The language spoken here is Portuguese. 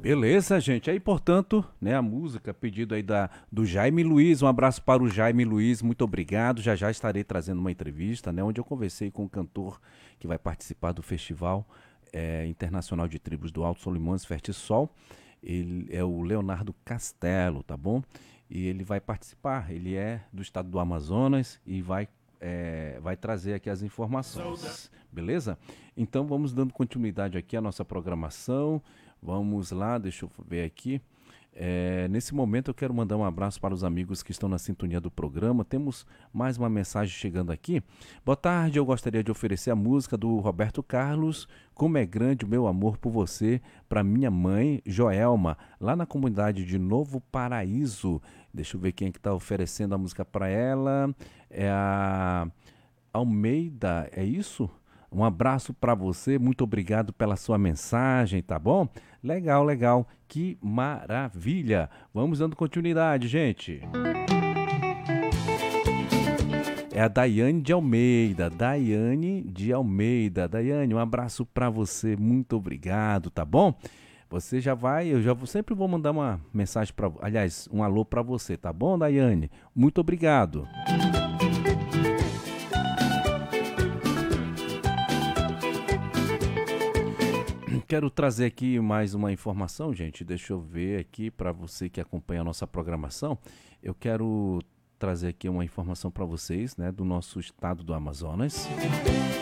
Beleza, gente. Aí, portanto, né, a música, pedido aí do Jaime Luiz. Um abraço para o Jaime Luiz, muito obrigado. Já já estarei trazendo uma entrevista, né, onde eu conversei com um cantor que vai participar do Festival Internacional de Tribos do Alto Solimões Fertisol. Ele é o Leonardo Castelo, tá bom? E ele vai participar. Ele é do estado do Amazonas e vai trazer aqui as informações, beleza? Então vamos dando continuidade aqui à nossa programação. Vamos lá, deixa eu ver aqui. Nesse momento eu quero mandar um abraço para os amigos que estão na sintonia do programa. Temos mais uma mensagem chegando aqui. Boa tarde, eu gostaria de oferecer a música do Roberto Carlos, Como é Grande o Meu Amor por Você, para minha mãe, Joelma, lá na comunidade de Novo Paraíso. Deixa eu ver quem é que está oferecendo a música para ela. É a Almeida, é isso? Um abraço para você, muito obrigado pela sua mensagem, tá bom? Legal, legal, que maravilha! Vamos dando continuidade, gente. É a Daiane de Almeida, Daiane de Almeida. Daiane, um abraço para você, muito obrigado, tá bom? Você já vai, sempre vou mandar uma mensagem para, aliás, um alô para você, tá bom, Daiane? Muito obrigado. Quero trazer aqui mais uma informação, gente. Deixa eu ver aqui para você que acompanha a nossa programação. Eu quero trazer aqui uma informação para vocês, né, do nosso estado do Amazonas.